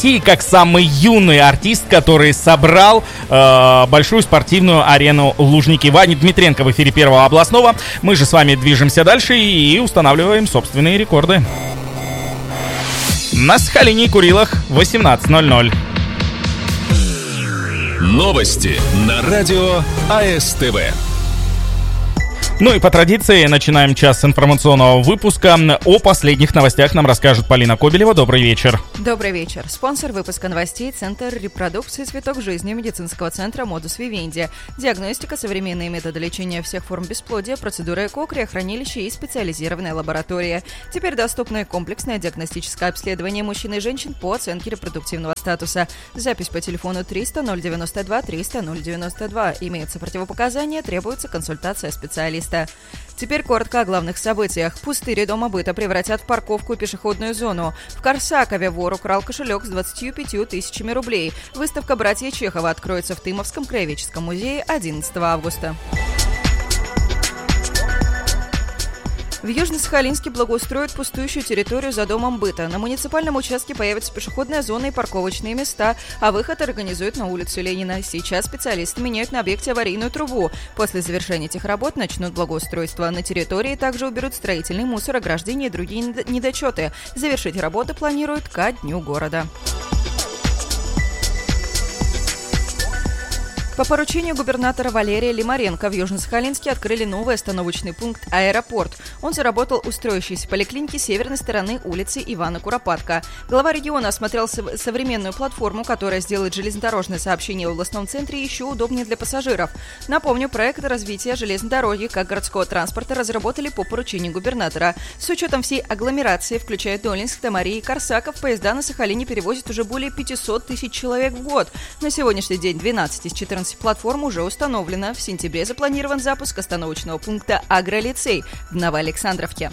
России как самый юный артист, который собрал большую спортивную арену Лужники. Ваня Дмитренко в эфире Первого областного. Мы же с вами движемся дальше и устанавливаем собственные рекорды. На Сахалине и Курилах 18:00. Новости на радио АСТВ. Ну и по традиции начинаем час информационного выпуска. О последних новостях нам расскажет Полина Кобелева. Добрый вечер. Добрый вечер. Спонсор выпуска новостей — Центр репродукции «Цветок жизни» медицинского центра «Модус Вивенди». Диагностика, современные методы лечения всех форм бесплодия, процедура ЭКО, криохранилище и специализированная лаборатория. Теперь доступно комплексное диагностическое обследование мужчин и женщин по оценке репродуктивного статуса. Запись по телефону 300 092 300 092. Имеются противопоказания, требуется консультация специалиста. Теперь коротко о главных событиях. Пустыри Дома быта превратят в парковку и пешеходную зону. В Корсакове вор украл кошелек с 25 тысячами рублей. Выставка «Братья Чехова» откроется в Тымовском краеведческом музее 11 августа. В Южно-Сахалинске благоустроят пустующую территорию за Домом быта. На муниципальном участке появится пешеходная зона и парковочные места, а выход организуют на улицу Ленина. Сейчас специалисты меняют на объекте аварийную трубу. После завершения этих работ начнут благоустройство. На территории также уберут строительный мусор, ограждения и другие недочеты. Завершить работы планируют ко Дню города. По поручению губернатора Валерия Лимаренко в Южно-Сахалинске открыли новый остановочный пункт «Аэропорт». Он заработал у строящейся поликлиники северной стороны улицы Ивана Куропатка. Глава региона осмотрел современную платформу, которая сделает железнодорожное сообщение в областном центре еще удобнее для пассажиров. Напомню, проект развития железной дороги как городского транспорта разработали по поручению губернатора. С учетом всей агломерации, включая Долинск, Томари и Корсаков, поезда на Сахалине перевозят уже более 500 тысяч человек в год. На сегодняшний день 12 из 14 платформ уже установлена. В сентябре запланирован запуск остановочного пункта «Агролицей» в Новоалександровке.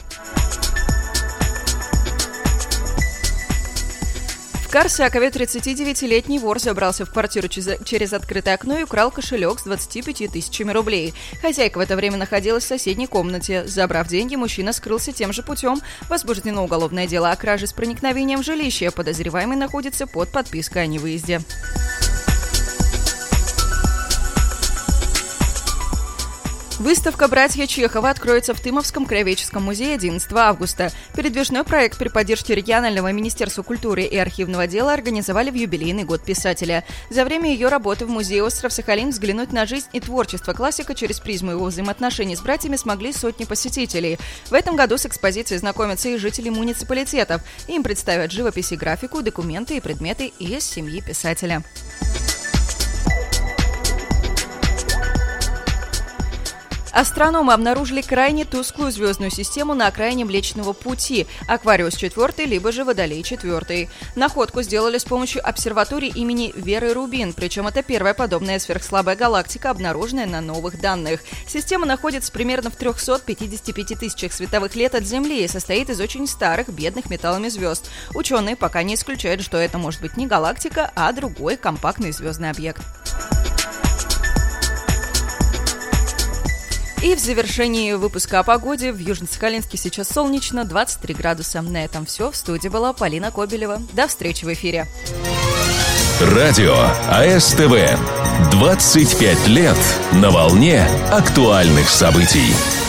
В Корсакове 39-летний вор забрался в квартиру через открытое окно и украл кошелек с 25 тысячами рублей. Хозяйка в это время находилась в соседней комнате. Забрав деньги, мужчина скрылся тем же путем. Возбуждено уголовное дело о краже с проникновением в жилище. Подозреваемый находится под подпиской о невыезде. Выставка «Братья Чехова» откроется в Тымовском краеведческом музее 11 августа. Передвижной проект при поддержке регионального министерства культуры и архивного дела организовали в юбилейный год писателя. За время ее работы в музее «Остров Сахалин» взглянуть на жизнь и творчество классика через призму его взаимоотношений с братьями смогли сотни посетителей. В этом году с экспозицией знакомятся и жители муниципалитетов. Им представят живопись и графику, документы и предметы из семьи писателя. Астрономы обнаружили крайне тусклую звездную систему на окраине Млечного Пути – Аквариус 4, либо же Водолей 4. Находку сделали с помощью обсерватории имени Веры Рубин, причем это первая подобная сверхслабая галактика, обнаруженная на новых данных. Система находится примерно в 355 тысячах световых лет от Земли и состоит из очень старых, бедных металлами звезд. Ученые пока не исключают, что это может быть не галактика, а другой компактный звездный объект. И в завершении выпуска о погоде в Южно-Сахалинске сейчас солнечно, 23 градуса. На этом все. В студии была Полина Кобелева. До встречи в эфире. Радио АСТВ. 25 лет на волне актуальных событий.